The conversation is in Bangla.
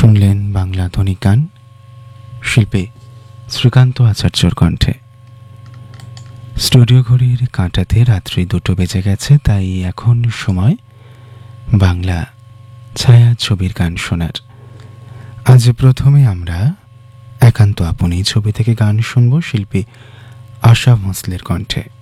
শুনলেন বাংলা আধুনিক গান, শিল্পী শ্রীকান্ত আচার্যর কণ্ঠে। স্টুডিও ঘড়ির কাঁটাতে রাত্রি 2টো বেজে গেছে, তাই এখন সময় বাংলা ছায়া ছবির গান শোনার। আজ প্রথমে আমরা একান্ত আপনি ছবি থেকে গান শুনব শিল্পী আশা ভোঁসলের কণ্ঠে।